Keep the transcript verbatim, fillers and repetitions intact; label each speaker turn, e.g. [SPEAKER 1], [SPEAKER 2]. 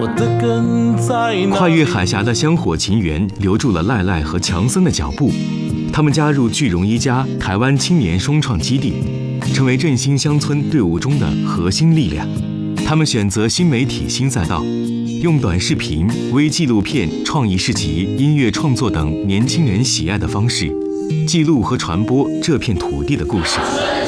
[SPEAKER 1] 跨越海峡的香火情缘留住了赖赖和强森的脚步，他们加入聚荣一家台湾青年双创基地，成为振兴乡村队伍中的核心力量。他们选择新媒体新赛道，用短视频、微纪录片、创意市集、音乐创作等年轻人喜爱的方式，记录和传播这片土地的故事。